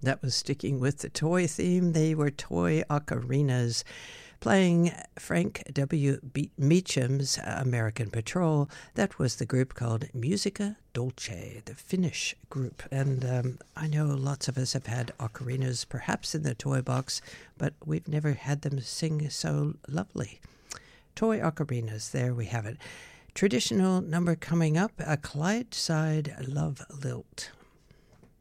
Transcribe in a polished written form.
That was sticking with the toy theme. They were Toy Ocarinas, playing Frank W. Meacham's American Patrol. That was the group called Musica Dolce, the Finnish group. And I know lots of us have had ocarinas, perhaps in the toy box, but we've never had them sing so lovely. Toy ocarinas, there we have it. Traditional number coming up, a Clydeside Love Lilt.